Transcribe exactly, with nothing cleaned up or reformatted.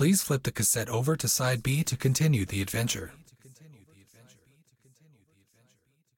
Please flip the cassette over to side B to continue the adventure.